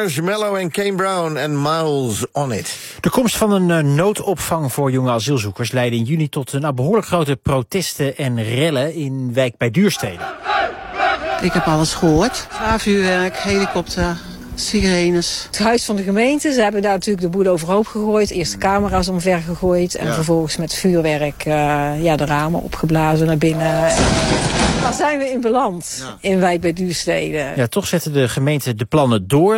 Marshmallow en Kane Brown en Miles on It. De komst van een noodopvang voor jonge asielzoekers leidde in juni tot behoorlijk grote protesten en rellen in wijk bij Duurstede. Ik heb alles gehoord. Vuurwerk, helikopter, sirenes. Het huis van de gemeente, ze hebben daar natuurlijk de boel overhoop gegooid. Eerst de camera's omver gegooid en vervolgens met vuurwerk de ramen opgeblazen naar binnen. Daar zijn we in beland, in wijk bij Duurstede. Ja, toch zette de gemeente de plannen door.